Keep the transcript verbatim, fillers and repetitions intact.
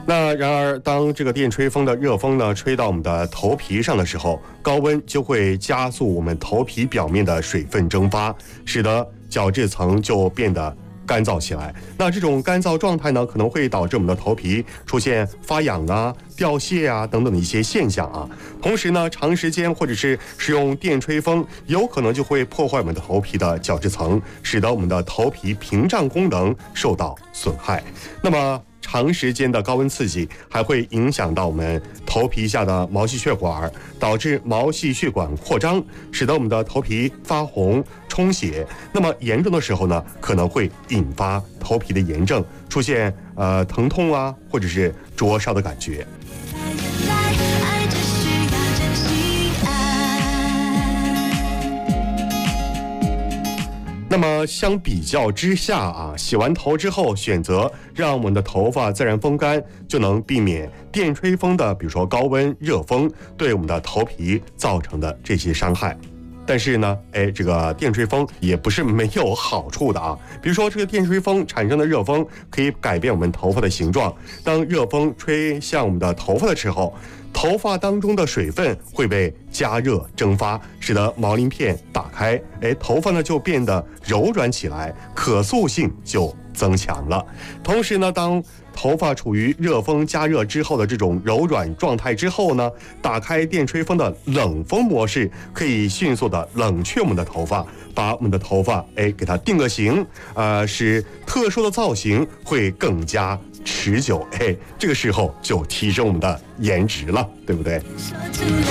那然而，当这个电吹风的热风呢吹到我们的头皮上的时候，高温就会加速我们头皮表面的水分蒸发，使得角质层就变得干燥起来。那这种干燥状态呢，可能会导致我们的头皮出现发痒啊、掉屑啊等等的一些现象啊。同时呢，长时间或者是使用电吹风，有可能就会破坏我们的头皮的角质层，使得我们的头皮屏障功能受到损害。那么长时间的高温刺激还会影响到我们头皮下的毛细血管，导致毛细血管扩张，使得我们的头皮发红、充血。那么严重的时候呢，可能会引发头皮的炎症，出现呃疼痛啊，或者是灼烧的感觉。那么相比较之下啊，洗完头之后选择让我们的头发自然风干，就能避免电吹风的，比如说高温热风对我们的头皮造成的这些伤害。但是呢，哎，这个电吹风也不是没有好处的啊。比如说，这个电吹风产生的热风可以改变我们头发的形状。当热风吹向我们的头发的时候，头发当中的水分会被加热蒸发，使得毛鳞片打开，哎，头发呢就变得柔软起来，可塑性就增强了。同时呢，当头发处于热风加热之后的这种柔软状态之后呢，打开电吹风的冷风模式，可以迅速的冷却我们的头发，把我们的头发哎给它定个型，呃，使特殊的造型会更加持久，哎，这个时候就提升我们的颜值了，对不对？说出来